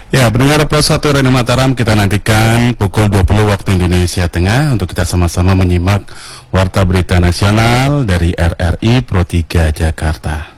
Ya, pendengar Pos 1 Radio Mataram, kita nantikan pukul 20 waktu Indonesia Tengah untuk kita sama-sama menyimak Warta Berita Nasional dari RRI Pro 3 Jakarta.